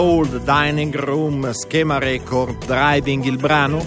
Old Dining Room, Schema Record, Driving il brano.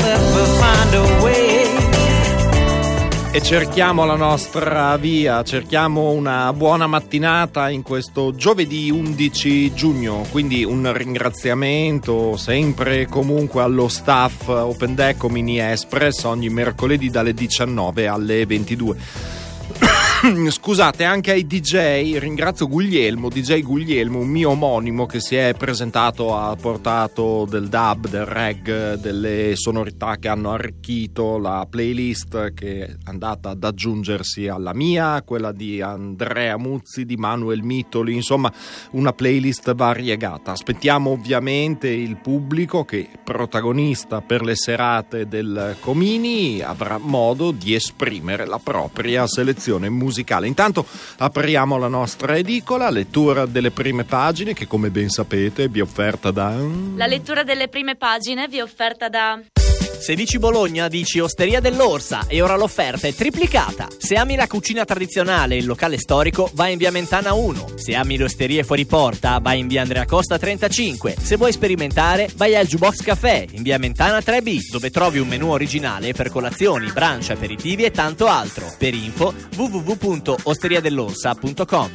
E cerchiamo la nostra via, cerchiamo una buona mattinata in questo giovedì 11 giugno, quindi un ringraziamento sempre e comunque allo staff Open Deck o Mini Express ogni mercoledì dalle 19 alle 22. Scusate, anche ai DJ, ringrazio Guglielmo, DJ Guglielmo, un mio omonimo che si è presentato, ha portato del dub, del reg, delle sonorità che hanno arricchito la playlist che è andata ad aggiungersi alla mia, quella di Andrea Muzzi, di Manuel Mitoli, insomma una playlist variegata. Aspettiamo ovviamente il pubblico che, protagonista per le serate del Comini, avrà modo di esprimere la propria selezione musicale. Intanto apriamo la nostra edicola, lettura delle prime pagine che, come ben sapete, vi è offerta da... La lettura delle prime pagine vi è offerta da... Se dici Bologna, dici Osteria dell'Orsa e ora l'offerta è triplicata. Se ami la cucina tradizionale e il locale storico, vai in via Mentana 1. Se ami le osterie fuori porta, vai in via Andrea Costa 35. Se vuoi sperimentare, vai al Jukebox Café in via Mentana 3B, dove trovi un menù originale per colazioni, brunch, aperitivi e tanto altro. Per info www.osteriadell'orsa.com.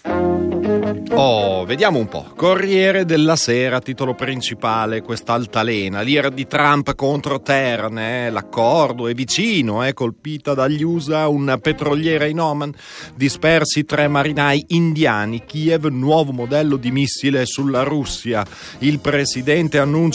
Oh, vediamo un po'. Corriere della Sera, titolo principale, quest'altalena, l'ira di Trump contro Tern, l'accordo è vicino, colpita dagli USA una petroliera in Oman, dispersi 3 marinai indiani, Kiev, nuovo modello di missile sulla Russia, il presidente annuncia